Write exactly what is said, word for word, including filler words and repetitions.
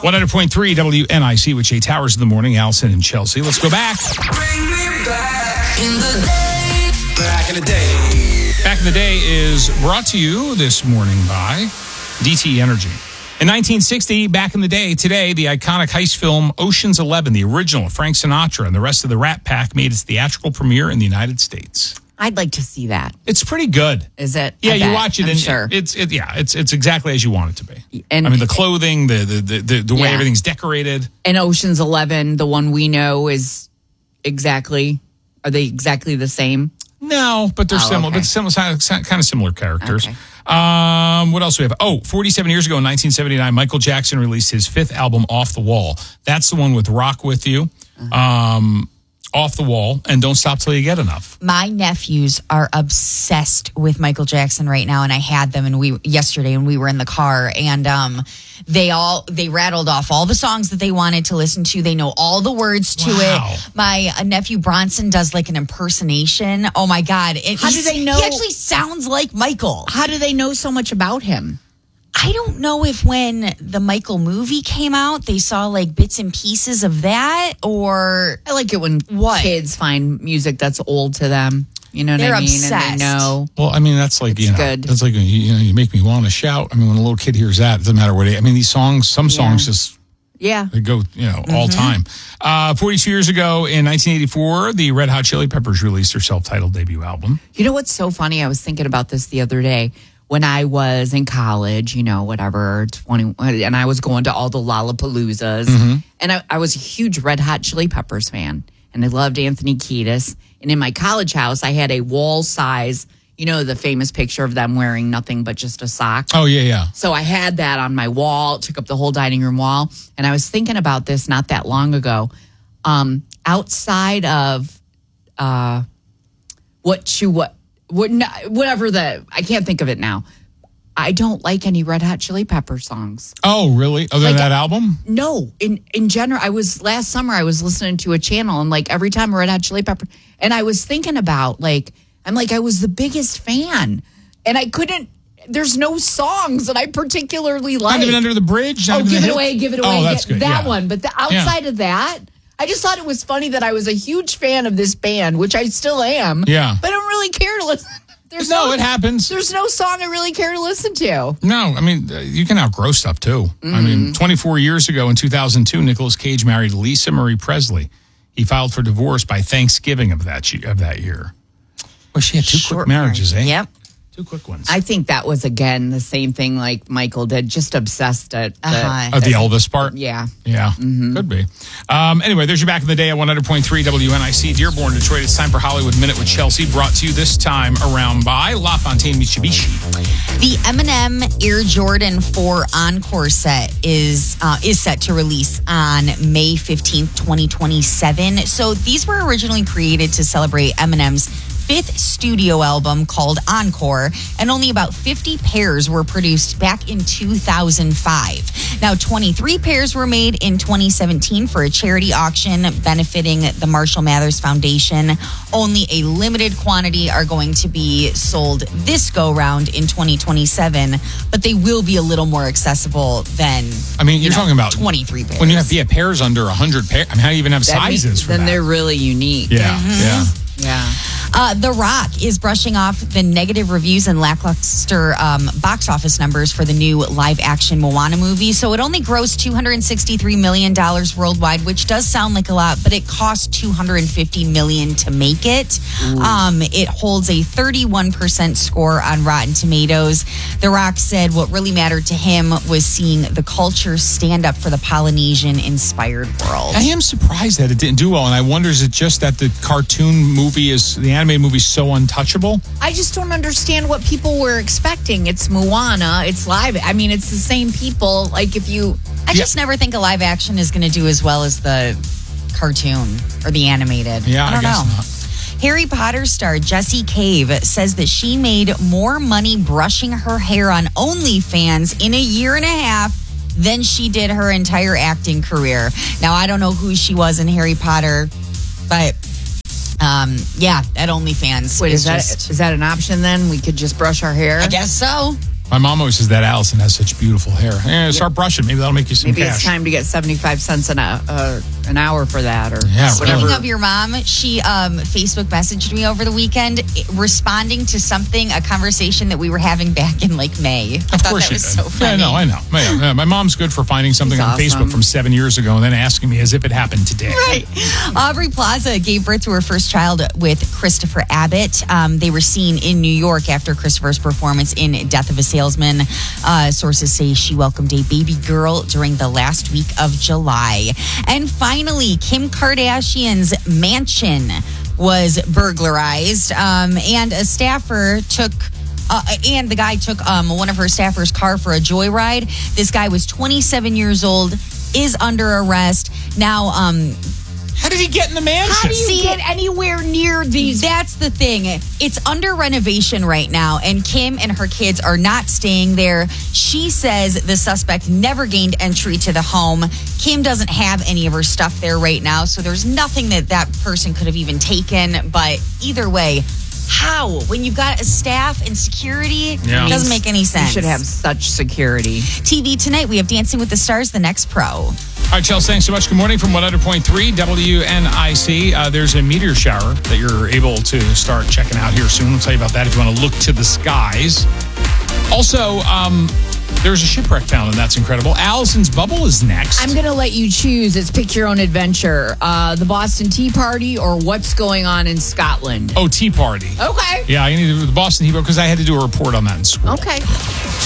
one hundred point three W N I C with Jay Towers in the morning, Allison and Chelsea. Let's go back. Bring me back in the day. Back in the day. Back in the Day is brought to you this morning by D T E Energy. In nineteen sixty, back in the day, today, the iconic heist film Ocean's Eleven, the original, Frank Sinatra and the rest of the Rat Pack, made its theatrical premiere in the United States. I'd like to see that. It's pretty good. Is it? Yeah, I you bet. watch it I'm and sure. it's it, yeah, it's it's exactly as you want it to be. And I mean, the clothing, the the the, the, the way Yeah. everything's decorated. And Ocean's Eleven, the one we know, is exactly. Are they exactly the same? No, but they're Oh, similar. okay. But similar, kind of similar characters. Okay. Um, what else do we have? Oh, forty-seven years ago in nineteen seventy-nine, Michael Jackson released his fifth album, Off the Wall. That's the one with Rock With You, um, Off the Wall, and Don't Stop Till You Get Enough. My nephews are obsessed with Michael Jackson right now, and I had them and we yesterday when we were in the car, and um, they all they rattled off all the songs that they wanted to listen to. They know all the words to Wow. it. My uh, nephew Bronson does like an impersonation. Oh my god! It, How do he's- they know- He actually sounds like Michael. How do they know so much about him? I don't know if when the Michael movie came out, they saw like bits and pieces of that, or I like it when What? kids find music that's old to them. You know what They're I mean? obsessed. And they know. Well, I mean, that's like, It's you know, good. that's like, you, you know, you make me want to shout. I mean, when a little kid hears that, it doesn't matter what it, I mean, these songs, some songs just, Yeah. they go, you know, all time. Uh, forty-two years ago in nineteen eighty-four, the Red Hot Chili Peppers released their self-titled debut album. You know what's so funny? I was thinking about this the other day. When I was in college, you know, whatever, twenty, and I was going to all the Lollapaloozas, and I, I was a huge Red Hot Chili Peppers fan, and I loved Anthony Kiedis. And in my college house, I had a wall size, you know, the famous picture of them wearing nothing but just a sock. Oh, yeah, yeah. So I had that on my wall, it took up the whole dining room wall. And I was thinking about this not that long ago. Um, outside of uh, what you what what not, whatever the I can't think of it now. I don't like any Red Hot Chili Pepper songs. Oh, really? Other than Like- that album? No, in in general, I was last summer. I was listening to a channel, and like every time Red Hot Chili Pepper, and I was thinking about like I'm like I was the biggest fan, and I couldn't. There's no songs that I particularly like. Not even Under the Bridge? Not Oh, even give the it hits? away, give it away. Oh, that's Get- good. That yeah. one, but the, outside of that, I just thought it was funny that I was a huge fan of this band, which I still am. Yeah. but I don't really care to listen. There's No, no, it happens. There's no song I really care to listen to. No, I mean, uh, you can outgrow stuff too. I mean, twenty-four years ago in two thousand two, Nicolas Cage married Lisa Marie Presley. He filed for divorce by Thanksgiving of that ye- of that year. Well, she had two quick Short marriages, eh? Yep. Two quick ones. I think that was again the same thing like Michael did, just obsessed at the, Uh-huh. Oh, the Elvis part? yeah. Yeah, could be. Um, anyway, there's your Back in the Day at one hundred point three W N I C, Dearborn, Detroit. It's time for Hollywood Minute with Chelsea, brought to you this time around by LaFontaine Mitsubishi. The Eminem Air Jordan four Encore set is uh, is set to release on May fifteenth, twenty twenty-seven. So these were originally created to celebrate Eminem's fifth studio album called Encore, and only about fifty pairs were produced back in two thousand five. Now, twenty-three pairs were made in twenty seventeen for a charity auction benefiting the Marshall Mathers Foundation. Only a limited quantity are going to be sold this go-round in twenty twenty-seven, but they will be a little more accessible than, I mean, you you're know, talking about twenty-three pairs. when you have yeah, pairs under one hundred pairs. I mean, how do you even have That means- sizes for then that? they're really unique. yeah, yeah. Yeah. Uh, The Rock is brushing off the negative reviews and lackluster um, box office numbers for the new live-action Moana movie. So it only grossed two hundred sixty-three million dollars worldwide, which does sound like a lot, but it cost two hundred fifty million dollars to make it. Um, it holds a thirty-one percent score on Rotten Tomatoes. The Rock said what really mattered to him was seeing the culture stand up for the Polynesian-inspired world. I am surprised that it didn't do well, and I wonder, is it just that the cartoon movie is, the animated movie is so untouchable? I just don't understand what people were expecting. It's Moana. It's live. I mean, it's the same people. Like if you, I just never think a live action is going to do as well as the cartoon or the animated. Yeah, I I, don't guess know. not. Harry Potter star Jessie Cave says that she made more money brushing her hair on OnlyFans in a year and a half than she did her entire acting career. Now, I don't know who she was in Harry Potter, but um, yeah, at OnlyFans. wait, is that just, is that an option? Then we could just brush our hair. I guess so. My mom always says that Allison has such beautiful hair. Eh, start brushing. Maybe that'll make you some Maybe cash. it's time to get seventy-five cents an, uh, an hour for that, or Yeah, whatever. Speaking of your mom, she um, Facebook messaged me over the weekend eh, responding to something, a conversation that we were having back in like May. I Of thought course that she was did. so funny. Yeah, no, I know. Yeah, yeah. My mom's good for finding something She's on awesome. Facebook from seven years ago and then asking me as if it happened today. Right. Aubrey Plaza gave birth to her first child with Christopher Abbott. Um, they were seen in New York after Christopher's performance in Death of a Salesman. Uh, sources say she welcomed a baby girl during the last week of July. And finally, Kim Kardashian's mansion was burglarized, um, and a staffer took. Uh, and the guy took um, one of her staffers' car for a joyride. This guy was twenty-seven years old, is under arrest. Now, um, How did he get in the mansion? How do you See, get anywhere near these? that's the thing. It's under renovation right now, and Kim and her kids are not staying there. She says the suspect never gained entry to the home. Kim doesn't have any of her stuff there right now, so there's nothing that that person could have even taken. But either way, how? When you've got a staff and security, Yeah. it doesn't make any You sense. should have such security. T V tonight, we have Dancing with the Stars, The Next Pro. All right, Chelsea, thanks so much. Good morning from one hundred point three W N I C. Uh, there's a meteor shower that you're able to start checking out here soon. We'll tell you about that if you want to look to the skies. Also, um, there's a shipwreck found, and that's incredible. Allison's Bubble is next. I'm going to let you choose. It's pick your own adventure. Uh, the Boston Tea Party or what's going on in Scotland. oh, Tea Party. Okay. Yeah, I need to do the Boston Tea Party because I had to do a report on that in school. Okay.